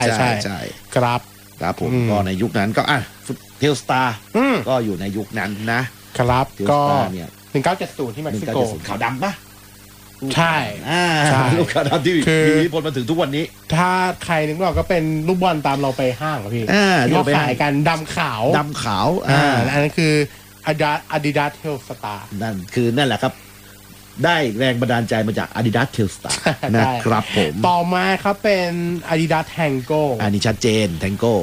ใช่ครับผมก็ในยุคนั้นก็เทลสตาร์ก็อยู่ในยุคนั้นนะครับก็1970ที่เม็กซิโกขาวดำปะใช่ลูกขาวดำที่มีอิทธิพลมาถึงทุกวันนี้ถ้าใครนึกไม่ออกก็เป็นลูกบอลตามเราไปห้างพี่ที่เขาขายกันดำขาวอันนั้นคือ Adidas Telstar นั่นแหละครับได้แรงบันดาลใจมาจาก Adidas Telstar นะครับผมต่อมาครับเป็น Adidas Tango อันนี้ชัดเจน Tango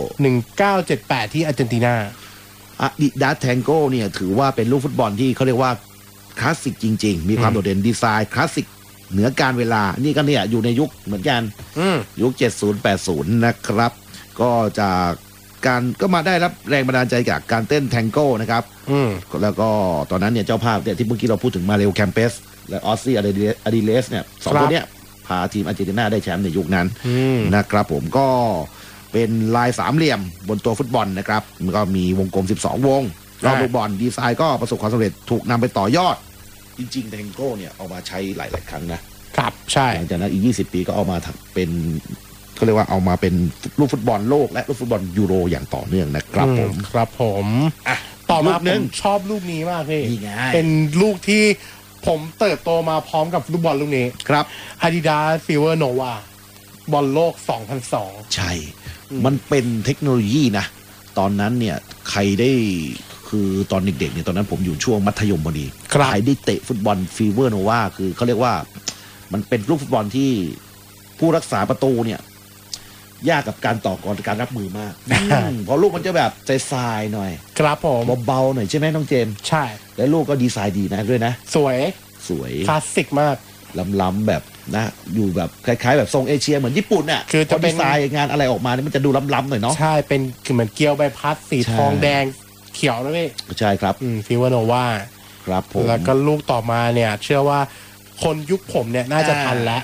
1978ที่อาร์เจนตินา Adidas Tango เนี่ยถือว่าเป็นลูกฟุตบอลที่เขาเรียกว่าคลาสสิกจริงๆมีความโดดเด่นดีไซน์คลาสสิกเหนือการเวลานี่ก็เนี่ยอยู่ในยุคเหมือนกันยุค70-80นะครับก็จากการก็มาได้รับแรงบันดาลใจจากการเต้นแทงโก้นะครับแล้วก็ตอนนั้นเนี่ยเจ้าภาพเนี่ยที่เมื่อกี้เราพูดถึงมาเรลแคมเปสและออสซี่อาดิเลสเนี่ยสองคนเนี้ยพาทีมอาร์เจนตินาได้แชมป์ในยุคนั้นนะครับผมก็เป็นลายสามเหลี่ยมบนตัวฟุตบอลนะครับมันก็มีวงกลม12วงรอบลูกบอลดีไซน์ก็ประสบความสำเร็จถูกนำไปต่อยอดจริงๆแทงโก้เนี่ยเอามาใช้หลายๆครั้งนะครับใช่หลังจากนั้นอีก20ปีก็เอามาเป็นเขาเรียกว่าเอามาเป็นลูกฟุตบอลโลกและลูกฟุตบอลยูโรอย่างต่อเนื่องนะครับผมครับผมต่อมาผมชอบลูกนี้มากพี่เป็นลูกที่ผมเติบโตมาพร้อมกับลูกบอลลูกนี้ครับ Adidas Silver Nova บอลโลก2002 ใช่มันเป็นเทคโนโลยีนะตอนนั้นเนี่ยใครได้คือตอนเด็กๆเนี่ยตอนนั้นผมอยู่ช่วงมัธยมพอดีใครได้เตะฟุตบอลฟีเวอร์โนวาคือเขาเรียกว่ามันเป็นลูกฟุตบอลที่ผู้รักษาประตูเนี่ยยากกับการต่อกรการรับมือมากเพราะลูกมันจะแบบใจทรายหน่อยครับผมเบาๆหน่อยใช่ไหมน้องเจมใช่แล้วลูกก็ดีไซน์ดีนะด้วยนะสวยคลาสสิกมากล้ำๆแบบนะอยู่แบบคล้ายๆแบบทรงเอเชียเหมือนญี่ปุ่นน่ะคือจะเป็นดีไซน์งานอะไรออกมาเนี่ยมันจะดูล้ำๆหน่อยเนาะใช่เป็นคือเหมือนเกลียวใบพัดสีทองแดงเขียวนะพี่ใช่ครับฟิวโนวาครับผมแล้วก็ลูกต่อมาเนี่ยเชื่อว่าคนยุคผมเนี่ยน่าจะทันแล้ว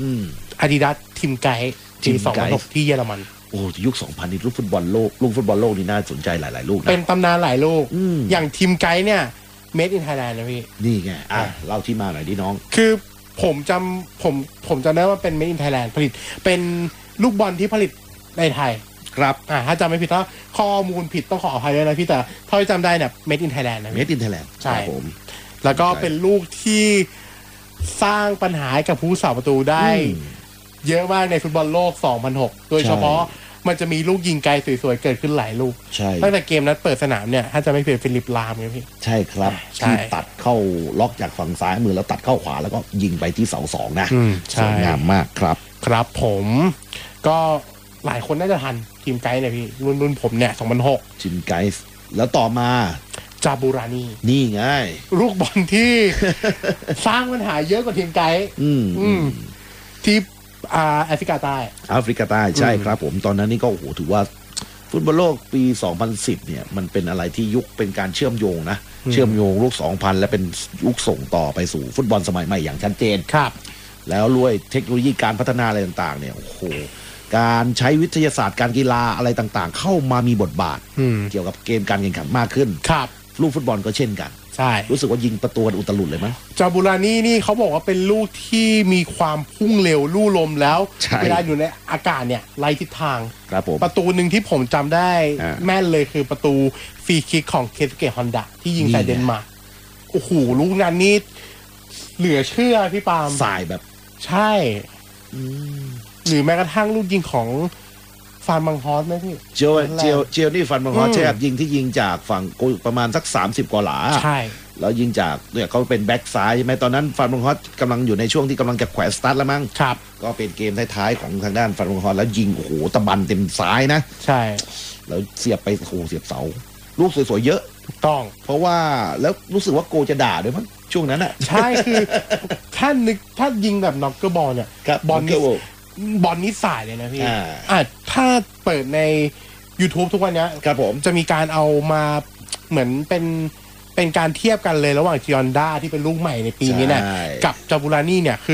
Adidas ทีมไกด์ปี2006ที่เยอรมันโอ้ยุค2000นี่ลูกฟุตบอลโลกนี่น่าสนใจหลายๆลูกนะเป็นตำนานหลายลูกอย่างทีมไกด์เนี่ย Made in Thailand นะพี่นี่ไงเล่าที่มาหน่อยดิน้องคือผมจำได้ว่าเป็น Made in Thailand ผลิตเป็นลูกบอลที่ผลิตในไทยครับถ้าจำไม่ผิดถ้าข้อมูลผิดต้องขออภัยด้วยนะพี่แต่เท่าที่จำได้เนี่ย Made in Thailand นะ Made in Thailand ใช่ผมแล้วก็เป็นลูกที่สร้างปัญหากับผู้สาประตูได้เยอะมากในฟุตบอลโลก2006โดยเฉพาะมันจะมีลูกยิงไกลสวยๆเกิดขึ้นหลายลูกตั้งแต่เกมนั้นเปิดสนามเนี่ยถ้าจะไม่ผิดฟิลิปลามเนี่ยพี่ใช่ครับที่ตัดเข้าล็อกจากฝั่งซ้ายมือแล้วตัดเข้าขวาแล้วก็ยิงไปที่เสา2นะสวยงามมากครับครับผมก็หลายคนน่าจะทันทีมไกด์เนี่ยพี่รุ่นผมเนี่ย2006 ทีมไกด์แล้วต่อมาจาบูรานีนี่ไงลูกบอลที่สร้างปัญหาเยอะกว่าทีมไกด์ที่แอฟริกาใต้ใช่ครับผมตอนนั้นนี่ก็โอ้โหถือว่าฟุตบอลโลกปี2010เนี่ยมันเป็นอะไรที่ยุคเป็นการเชื่อมโยงนะเชื่อมโยงลูก2000และเป็นยุคส่งต่อไปสู่ฟุตบอลสมัยใหม่อย่างชัดเจนครับแล้วด้วยเทคโนโลยีการพัฒนาอะไรต่างๆเนี่ยโอ้โหการใช้วิทยาศาสตร์การกีฬาอะไรต่างๆเข้ามามีบทบาทเกี่ยวกับเกมการแข่งขันมากขึ้นครับลูกฟุตบอลก็เช่นกันใช่รู้สึกว่ายิงประตูกันอุตลุดเลยมั้ยจาบูรานีนี่เขาบอกว่าเป็นลูกที่มีความพุ่งเร็วลู่ลมแล้วเวลาอยู่ในอากาศเนี่ยไล่ทิศทางครับผมประตูหนึ่งที่ผมจำได้แม่นเลยคือประตูฟรีคิกของเคสเกะฮอนดาที่ยิงใส่เดนมาร์กโอ้โหลูกนั้นนี่เหลือเชื่อพี่ปาล์มสายแบบใช่หรือแม้กระทั่งลูกยิงของฟันบังฮอสไหมพี่เจียวนี่ฟันบังฮอสใช่ครับยิงจากฝั่งประมาณสัก30กว่าหลาใช่แล้วยิงจากเนี่ยเขาเป็นแบ็กซ้ายใช่ไหมตอนนั้นฟันบังฮอสกำลังอยู่ในช่วงที่กำลังจะแขวนสตาร์ทแล้วมั้งครับก็เป็นเกมท้ายๆของทางด้านฟันบังฮอสแล้วยิงโอ้โหตะบันเต็มซ้ายนะใช่แล้วเสียบไปโอ้โหเสียบเสาลูกสวยๆเยอะถูกต้องเพราะว่าแล้วรู้สึกว่าโกจะด่าด้วยมั้งช่วงนั้นอ่ะใช่คือถ้ายิงแบบน็อกเกอร์บอลเนี่ยบอลนี้สายเลยนะพี่ถ้าเปิดใน YouTube ทุกวันนี้ครับผมจะมีการเอามาเหมือนเป็นการเทียบกันเลยระหว่างจิออนด้าที่เป็นลูกใหม่ในปีนี้เนี่ยกับจาบูรานี่เนี่ยคือ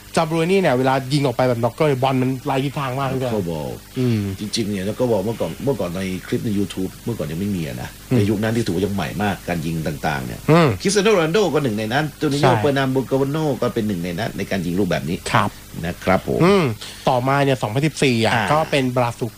จาบรูนี่เนี่ยเวลายิงออกไปแบบน็อกเกอร์บอลมันไล่ทิศทางมากเลยเขาบอกจริงๆเนี่ยแล้วก็บอกเมื่อก่อนในคลิปใน YouTube เมื่อก่อนยังไม่มีนะในยุคนั้นที่ถือว่ายังใหม่มากการยิงต่างๆเนี่ยคริสเตียโนโรนัลโดก็หนึ่งในนั้นตูนิโญ่เปอร์นัมบูกาโวโนก็เป็นหนึ่งในนั้นในการยิงลูกแบบนี้ครับนะครับผมต่อมาเนี่ย2014ก็เป็นบราซู